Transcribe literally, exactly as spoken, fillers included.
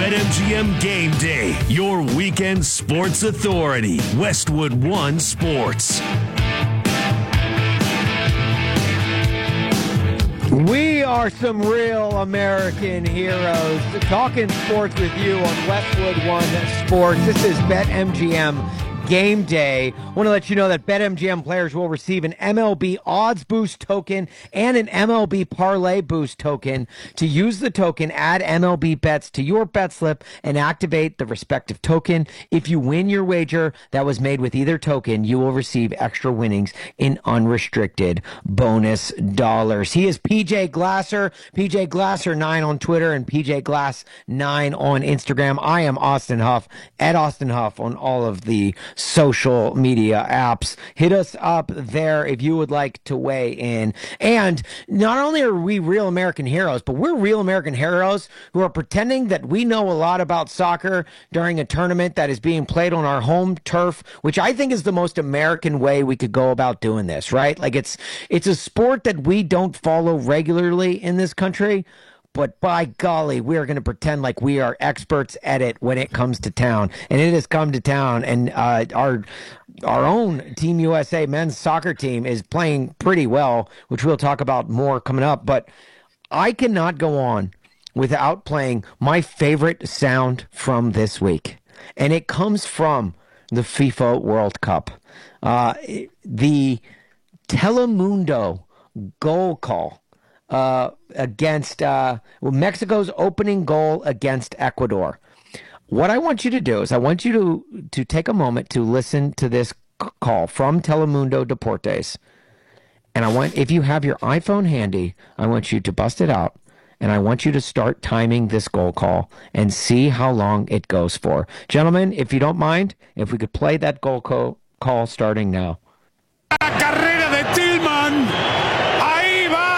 BetMGM Game Day, your weekend sports authority. Westwood One Sports. We are some real American heroes. Talking sports with you on Westwood One Sports. This is BetMGM Game Day. I want to let you know that BetMGM players will receive an M L B Odds Boost token and an M L B Parlay Boost token. To use the token, add M L B bets to your bet slip and activate the respective token. If you win your wager that was made with either token, you will receive extra winnings in unrestricted bonus dollars. He is P J Glasser, P J Glasser nine on Twitter and P J Glass nine on Instagram. I am Austin Huff, at Austin Huff on all of the social media apps. Hit us up there if you would like to weigh in. And not only are we real American heroes, but we're real American heroes who are pretending that we know a lot about soccer during a tournament that is being played on our home turf, which I think is the most American way we could go about doing this, right? Like it's it's a sport that we don't follow regularly in this country. But by golly, we are going to pretend like we are experts at it when it comes to town. And it has come to town, and uh, our our own Team U S A men's soccer team is playing pretty well, which we'll talk about more coming up. But I cannot go on without playing my favorite sound from this week. And it comes from the FIFA World Cup. Uh, the Telemundo goal call. Uh, against uh, well, Mexico's opening goal against Ecuador. What I want you to do is I want you to to take a moment to listen to this c- call from Telemundo Deportes. And I want, if you have your iPhone handy, I want you to bust it out. And I want you to start timing this goal call and see how long it goes for. Gentlemen, if you don't mind, if we could play that goal call, call starting now. Acá